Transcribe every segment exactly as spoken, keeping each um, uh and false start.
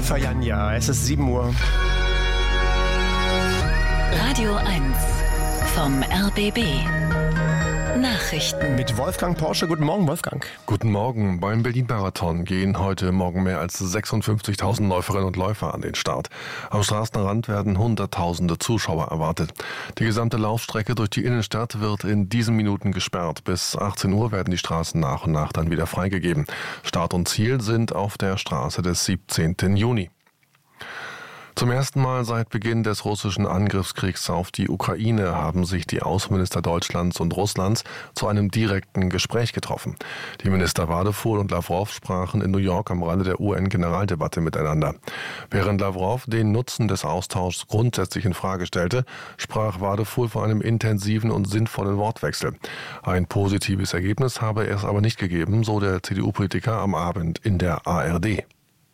Fajanja. Es ist sieben Uhr. Radio eins vom R B B. Nachrichten. Mit Wolfgang Porsche. Guten Morgen, Wolfgang. Guten Morgen. Beim Berlin-Marathon gehen heute Morgen mehr als sechsundfünfzigtausend Läuferinnen und Läufer an den Start. Am Straßenrand werden Hunderttausende Zuschauer erwartet. Die gesamte Laufstrecke durch die Innenstadt wird in diesen Minuten gesperrt. Bis achtzehn Uhr werden die Straßen nach und nach dann wieder freigegeben. Start und Ziel sind auf der Straße des siebzehnten Juni. Zum ersten Mal seit Beginn des russischen Angriffskriegs auf die Ukraine haben sich die Außenminister Deutschlands und Russlands zu einem direkten Gespräch getroffen. Die Minister Wadefuhl und Lavrov sprachen in New York am Rande der U N-Generaldebatte miteinander. Während Lavrov den Nutzen des Austauschs grundsätzlich in Frage stellte, sprach Wadefuhl von einem intensiven und sinnvollen Wortwechsel. Ein positives Ergebnis habe es aber nicht gegeben, so der C D U-Politiker am Abend in der A R D.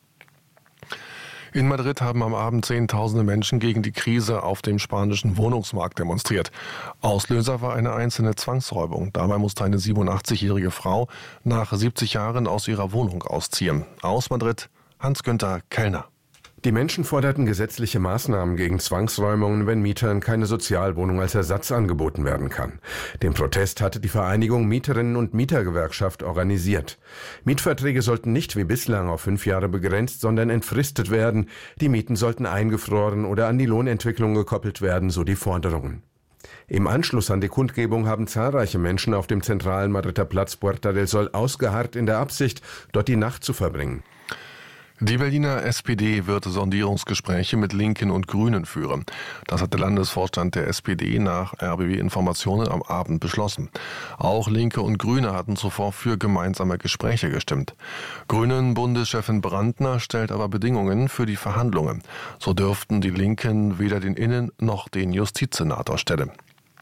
In Madrid haben am Abend Zehntausende Menschen gegen die Krise auf dem spanischen Wohnungsmarkt demonstriert. Auslöser war eine einzelne Zwangsräumung. Dabei musste eine siebenundachtzigjährige Frau nach siebzig Jahren aus ihrer Wohnung ausziehen. Aus Madrid, Hans-Günther Kellner. Die Menschen forderten gesetzliche Maßnahmen gegen Zwangsräumungen, wenn Mietern keine Sozialwohnung als Ersatz angeboten werden kann. Den Protest hatte die Vereinigung Mieterinnen und Mietergewerkschaft organisiert. Mietverträge sollten nicht wie bislang auf fünf Jahre begrenzt, sondern entfristet werden. Die Mieten sollten eingefroren oder an die Lohnentwicklung gekoppelt werden, so die Forderungen. Im Anschluss an die Kundgebung haben zahlreiche Menschen auf dem zentralen Madrider Platz Puerta del Sol ausgeharrt in der Absicht, dort die Nacht zu verbringen. Die Berliner S P D wird Sondierungsgespräche mit Linken und Grünen führen. Das hat der Landesvorstand der S P D nach R B B-Informationen am Abend beschlossen. Auch Linke und Grüne hatten zuvor für gemeinsame Gespräche gestimmt. Grünen-Bundeschefin Brandner stellt aber Bedingungen für die Verhandlungen. So dürften die Linken weder den Innen- noch den Justizsenator stellen.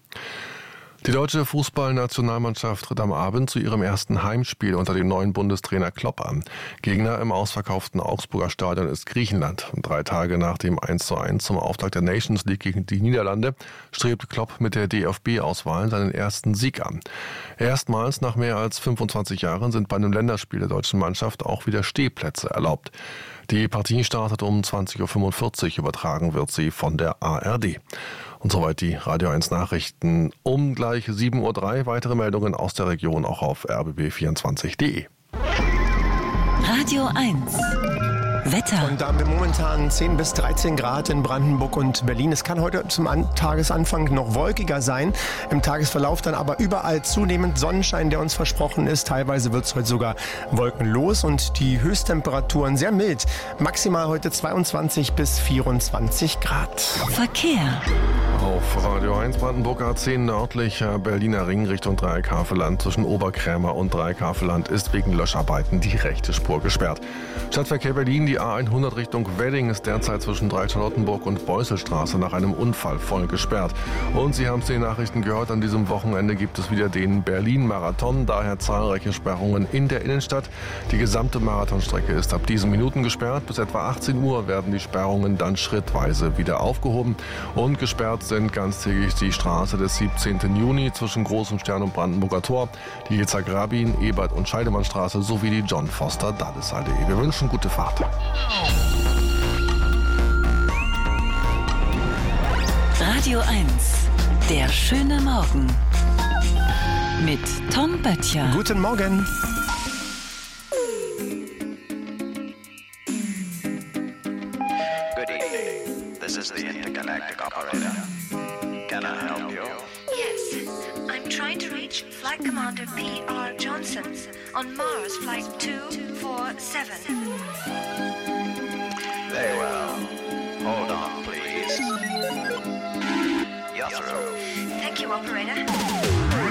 Die deutsche Fußballnationalmannschaft tritt am Abend zu ihrem ersten Heimspiel unter dem neuen Bundestrainer Klopp an. Gegner im ausverkauften Augsburger Stadion ist Griechenland. Drei Tage nach dem eins zu eins zum Auftakt der Nations League gegen die Niederlande strebt Klopp mit der D F B-Auswahl seinen ersten Sieg an. Erstmals nach mehr als fünfundzwanzig Jahren sind bei einem Länderspiel der deutschen Mannschaft auch wieder Stehplätze erlaubt. Die Partie startet um zwanzig Uhr fünfundvierzig, übertragen wird sie von der A R D. Und soweit die Radio eins Nachrichten um gleich sieben Uhr drei. Weitere Meldungen aus der Region auch auf r b b vierundzwanzig punkt d e. Radio eins. Wetter. Und da haben wir momentan zehn bis dreizehn Grad in Brandenburg und Berlin. Es kann heute zum An- Tagesanfang noch wolkiger sein. Im Tagesverlauf dann aber überall zunehmend Sonnenschein, der uns versprochen ist. Teilweise wird es heute sogar wolkenlos und die Höchsttemperaturen sehr mild. Maximal heute zweiundzwanzig bis vierundzwanzig Grad. Verkehr. Auf Radio eins Brandenburg A zehn nördlicher Berliner Ring Richtung Dreieckhaveland zwischen Oberkrämer und Dreieckhaveland ist wegen Löscharbeiten die rechte Spur gesperrt. Stadtverkehr Berlin, die A hundert Richtung Wedding ist derzeit zwischen Dreischarlottenburg und Beuselstraße nach einem Unfall voll gesperrt. Und Sie haben es in den Nachrichten gehört, an diesem Wochenende gibt es wieder den Berlin-Marathon, daher zahlreiche Sperrungen in der Innenstadt. Die gesamte Marathonstrecke ist ab diesen Minuten gesperrt. Bis etwa achtzehn Uhr werden die Sperrungen dann schrittweise wieder aufgehoben. Und gesperrt sind ganztägig die Straße des siebzehnten Juni zwischen Großem Stern und Brandenburger Tor, die Yitzhak Rabin, Ebert- und Scheidemannstraße sowie die John Foster Dallesallee. Wir wünschen gute Fahrt. Radio eins. Der schöne Morgen. Mit Tom Böttcher. Guten Morgen. Good evening. This is the intergalactic operator. Can I help you? Yes, I'm trying to reach Flight Commander P R Johnson on Mars Flight two four seven. Very well. Hold on, please. You're through. Thank you, operator.